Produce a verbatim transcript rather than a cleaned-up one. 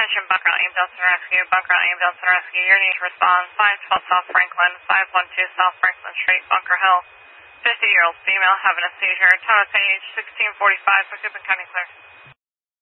Attention, Bunker Ambulance and Rescue, Bunker Ambulance and Rescue. Your need to respond. five twelve South Franklin, five one two South Franklin Street, Bunker Hill. fifty-year-old female having a seizure. Time of page sixteen forty-five for Coopin County Clear.